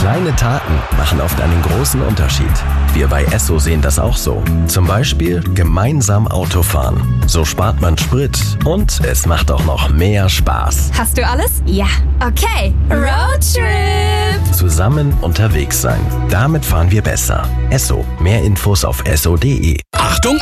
Kleine Taten machen oft einen großen Unterschied. Wir bei Esso sehen das auch so. Zum Beispiel gemeinsam Autofahren. So spart man Sprit und es macht auch noch mehr Spaß. Hast du alles? Ja. Okay. Roadtrip! Zusammen unterwegs sein. Damit fahren wir besser. Esso. Mehr Infos auf esso.de. Achtung!